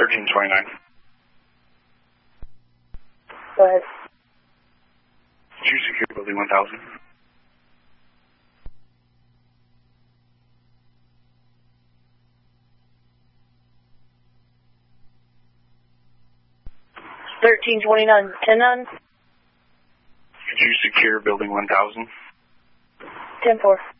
1329. Go ahead. Did you secure building 1000? $1329, 10-9. Did you secure building 1000? 10-4.